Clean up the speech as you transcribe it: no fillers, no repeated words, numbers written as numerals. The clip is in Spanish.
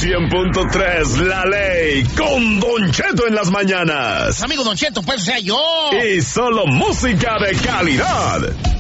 100.3 La Ley con Don Cheto en las mañanas. Amigo Don Cheto, pues o sea yo. Y solo música de calidad.